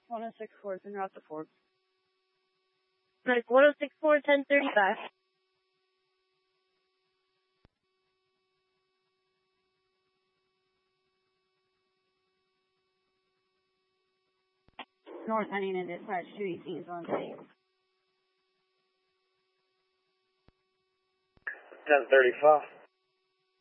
1064 is en route to Forbes. Nice, 1064, 1035. North Huntington dispatch 218 is on scene. 1035.